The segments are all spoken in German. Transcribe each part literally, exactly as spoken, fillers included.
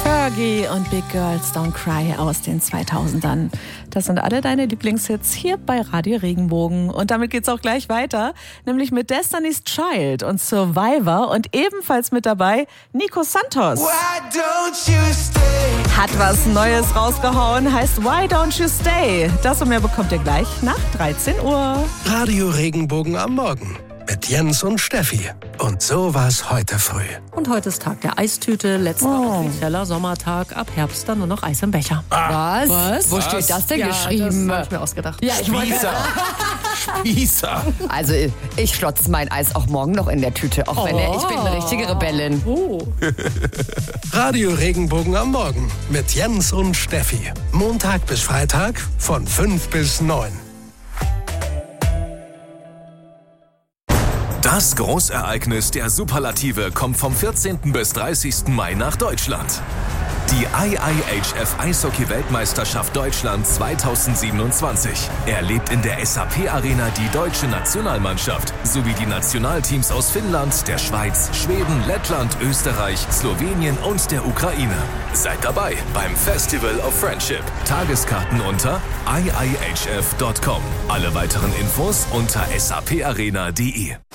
Fergie und Big Girls Don't Cry aus den zweitausendern. Das sind alle deine Lieblingshits hier bei Radio Regenbogen. Und damit geht's auch gleich weiter, nämlich mit Destiny's Child und Survivor und ebenfalls mit dabei Nico Santos. Why don't you stay? Hat was Neues rausgehauen, heißt Why Don't You Stay? Das und mehr bekommt ihr gleich nach dreizehn Uhr. Radio Regenbogen am Morgen mit Jens und Steffi. Und so war's heute früh. Und heute ist Tag der Eistüte, letzter Oh. offizieller Sommertag. Ab Herbst dann nur noch Eis im Becher. Was? Was? Wo steht das denn Ja, geschrieben? das hab ich mir ausgedacht. Ja, ich wollte Spießer. Spießer. Also ich schlotze mein Eis auch morgen noch in der Tüte, auch wenn er, ich bin eine richtige Rebellin. Oh. Radio Regenbogen am Morgen mit Jens und Steffi. Montag bis Freitag von fünf bis neun. Das Großereignis der Superlative kommt vom vierzehnten bis dreißigsten Mai nach Deutschland. Die I I H F Eishockey-Weltmeisterschaft Deutschland zweitausendsiebenundzwanzig erlebt in der S A P Arena die deutsche Nationalmannschaft sowie die Nationalteams aus Finnland, der Schweiz, Schweden, Lettland, Österreich, Slowenien und der Ukraine. Seid dabei beim Festival of Friendship. Tageskarten unter i i h f punkt com. Alle weiteren Infos unter s a p arena punkt d e.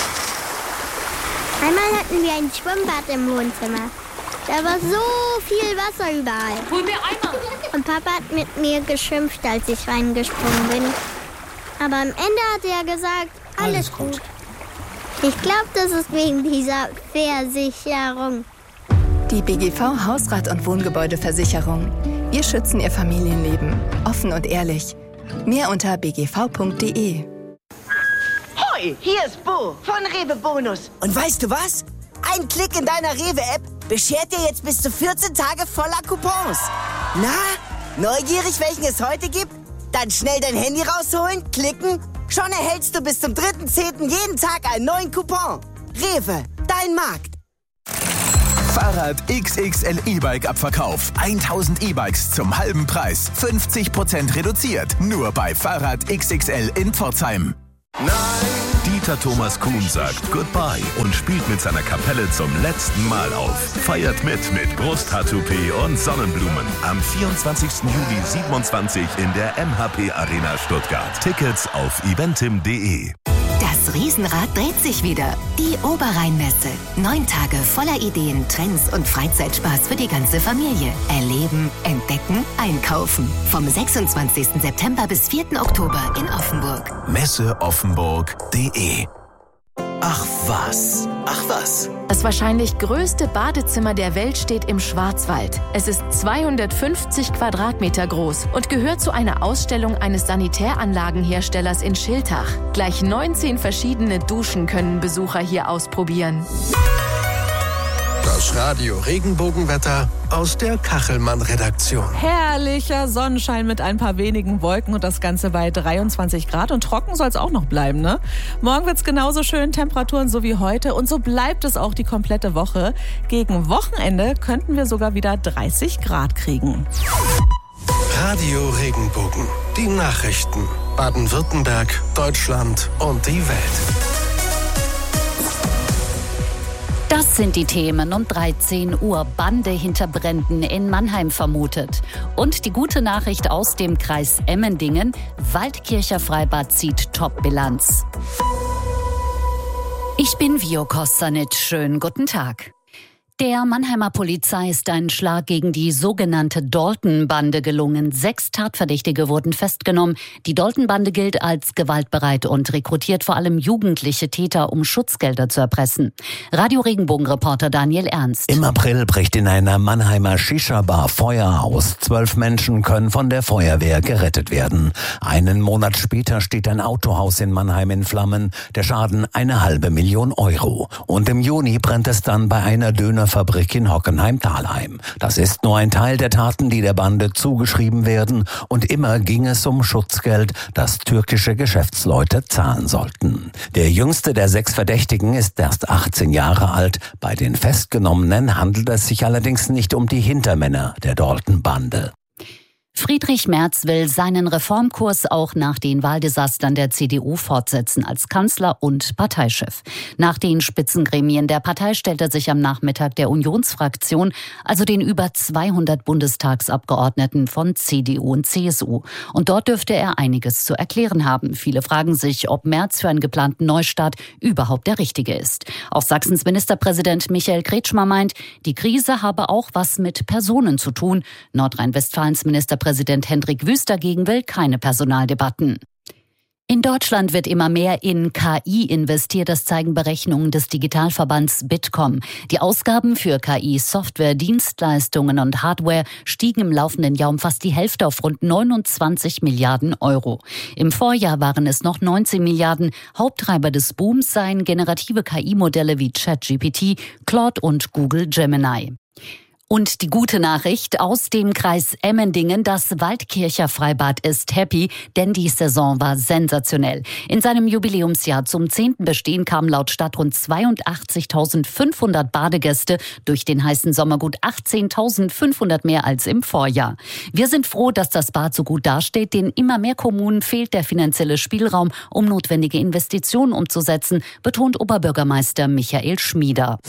Einmal hatten wir ein Schwimmbad im Wohnzimmer. Da war so viel Wasser überall. Hol mir Eimer. Und Papa hat mit mir geschimpft, als ich reingesprungen bin. Aber am Ende hat er gesagt, alles, Alles gut. gut. Ich glaube, das ist wegen dieser Versicherung. Die B G V Hausrat- und Wohngebäudeversicherung. Wir schützen Ihr Familienleben. Offen und ehrlich. Mehr unter b g v punkt d e. Hoi, hier ist Bo von Rewe Bonus. Und weißt du was? Ein Klick in deiner Rewe-App beschert dir jetzt bis zu vierzehn Tage voller Coupons. Na, neugierig, welchen es heute gibt? Dann schnell dein Handy rausholen, klicken. Schon erhältst du bis zum dritten zehnten jeden Tag einen neuen Coupon. Rewe, dein Markt. Fahrrad X X L E-Bike Abverkauf. tausend E-Bikes zum halben Preis. fünfzig Prozent reduziert. Nur bei Fahrrad X X L in Pforzheim. Dieter Thomas Kuhn sagt Goodbye und spielt mit seiner Kapelle zum letzten Mal auf. Feiert mit mit Brusttattoo-P und Sonnenblumen. Am vierundzwanzigsten Juli siebenundzwanzig in der M H P Arena Stuttgart. Tickets auf eventim punkt d e. Das Riesenrad dreht sich wieder. Die Oberrheinmesse. Neun Tage voller Ideen, Trends und Freizeitspaß für die ganze Familie. Erleben, entdecken, einkaufen. Vom sechsundzwanzigsten September bis vierten Oktober in Offenburg. messe offenburg punkt d e. Ach was, ach was. Das wahrscheinlich größte Badezimmer der Welt steht im Schwarzwald. Es ist zweihundertfünfzig Quadratmeter groß und gehört zu einer Ausstellung eines Sanitäranlagenherstellers in Schiltach. Gleich neunzehn verschiedene Duschen können Besucher hier ausprobieren. Das Radio Regenbogenwetter aus der Kachelmann-Redaktion. Herrlicher Sonnenschein mit ein paar wenigen Wolken und das Ganze bei dreiundzwanzig Grad. Und trocken soll es auch noch bleiben, ne? Morgen wird's genauso schön, Temperaturen so wie heute. Und so bleibt es auch die komplette Woche. Gegen Wochenende könnten wir sogar wieder dreißig Grad kriegen. Radio Regenbogen. Die Nachrichten. Baden-Württemberg, Deutschland und die Welt. Das sind die Themen um dreizehn Uhr. Bande hinter Bränden in Mannheim vermutet. Und die gute Nachricht aus dem Kreis Emmendingen. Waldkircher Freibad zieht Top-Bilanz. Ich bin Vio Kostanic. Schönen guten Tag. Der Mannheimer Polizei ist ein Schlag gegen die sogenannte Dalton-Bande gelungen. Sechs Tatverdächtige wurden festgenommen. Die Dalton-Bande gilt als gewaltbereit und rekrutiert vor allem jugendliche Täter, um Schutzgelder zu erpressen. Radio Regenbogen-Reporter Daniel Ernst. Im April bricht in einer Mannheimer Shisha-Bar Feuer aus. Zwölf Menschen können von der Feuerwehr gerettet werden. Einen Monat später steht ein Autohaus in Mannheim in Flammen. Der Schaden eine halbe Million Euro. Und im Juni brennt es dann bei einer Döner Fabrik in Hockenheim-Thalheim. Das ist nur ein Teil der Taten, die der Bande zugeschrieben werden, und immer ging es um Schutzgeld, das türkische Geschäftsleute zahlen sollten. Der jüngste der sechs Verdächtigen ist erst achtzehn Jahre alt. Bei den Festgenommenen handelt es sich allerdings nicht um die Hintermänner der Dalton-Bande. Friedrich Merz will seinen Reformkurs auch nach den Wahldesastern der C D U fortsetzen als Kanzler und Parteichef. Nach den Spitzengremien der Partei stellt er sich am Nachmittag der Unionsfraktion, also den über zweihundert Bundestagsabgeordneten von C D U und C S U. Und dort dürfte er einiges zu erklären haben. Viele fragen sich, ob Merz für einen geplanten Neustart überhaupt der richtige ist. Auch Sachsens Ministerpräsident Michael Kretschmer meint, die Krise habe auch was mit Personen zu tun. Nordrhein-Westfalens Ministerpräsident Präsident Hendrik Wüst dagegen will keine Personaldebatten. In Deutschland wird immer mehr in K I investiert, das zeigen Berechnungen des Digitalverbands Bitkom. Die Ausgaben für K I-Software, Dienstleistungen und Hardware stiegen im laufenden Jahr um fast die Hälfte auf rund neunundzwanzig Milliarden Euro. Im Vorjahr waren es noch neunzehn Milliarden. Haupttreiber des Booms seien generative K I-Modelle wie ChatGPT, Claude und Google Gemini. Und die gute Nachricht aus dem Kreis Emmendingen, das Waldkircher Freibad ist happy, denn die Saison war sensationell. In seinem Jubiläumsjahr zum zehnten Bestehen kamen laut Stadt rund zweiundachtzigtausendfünfhundert Badegäste, durch den heißen Sommer gut achtzehntausendfünfhundert mehr als im Vorjahr. Wir sind froh, dass das Bad so gut dasteht, denn immer mehr Kommunen fehlt der finanzielle Spielraum, um notwendige Investitionen umzusetzen, betont Oberbürgermeister Michael Schmieder.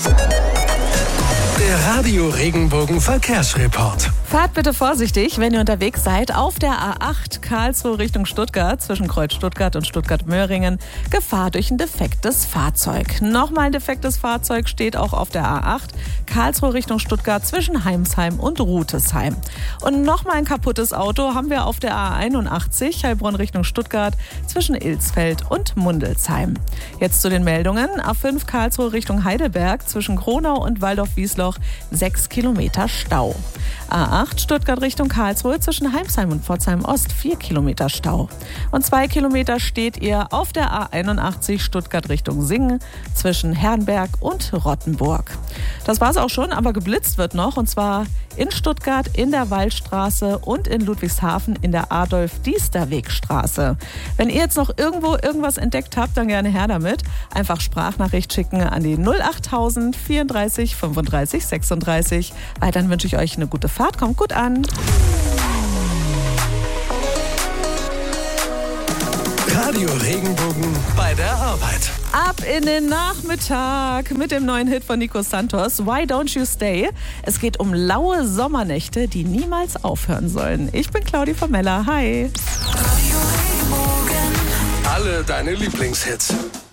Der Radio Regenbogen Verkehrsreport. Fahrt bitte vorsichtig, wenn ihr unterwegs seid. Auf der A acht Karlsruhe Richtung Stuttgart, zwischen Kreuz Stuttgart und Stuttgart-Möhringen, Gefahr durch ein defektes Fahrzeug. Nochmal ein defektes Fahrzeug steht auch auf der A acht Karlsruhe Richtung Stuttgart, zwischen Heimsheim und Rutesheim. Und nochmal ein kaputtes Auto haben wir auf der A einundachtzig Heilbronn Richtung Stuttgart, zwischen Ilsfeld und Mundelsheim. Jetzt zu den Meldungen. A fünf Karlsruhe Richtung Heidelberg, zwischen Kronau und Waldorf-Wiesloch, sechs Kilometer Stau. A acht Stuttgart Richtung Karlsruhe, zwischen Heimsheim und Pforzheim Ost, vier Kilometer Stau. Und zwei Kilometer steht ihr auf der A einundachtzig Stuttgart Richtung Singen, zwischen Herrenberg und Rottenburg. Das war's auch schon, aber geblitzt wird noch, und zwar in Stuttgart in der Waldstraße und in Ludwigshafen in der Adolf-Diester-Weg-Straße. Wenn ihr jetzt noch irgendwo irgendwas entdeckt habt, dann gerne her damit. Einfach Sprachnachricht schicken an die null achttausend vierunddreißig fünfunddreißig sechsunddreißig. Weiterhin wünsche ich euch eine gute Fahrt. Kommt gut an. Radio Regenbogen bei der Arbeit. Ab in den Nachmittag mit dem neuen Hit von Nico Santos, Why Don't You Stay? Es geht um laue Sommernächte, die niemals aufhören sollen. Ich bin Claudi Vermeller. Hi. Alle deine Lieblingshits.